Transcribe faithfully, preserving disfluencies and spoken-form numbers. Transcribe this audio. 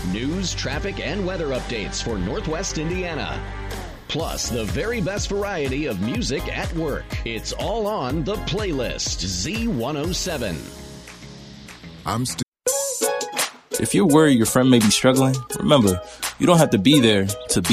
News, traffic, and weather updates for Northwest Indiana. Plus, the very best variety of music at work. It's all on The Playlist, Z one oh seven. I'm still. If you're worried your friend may be struggling, remember, you don't have to be there to be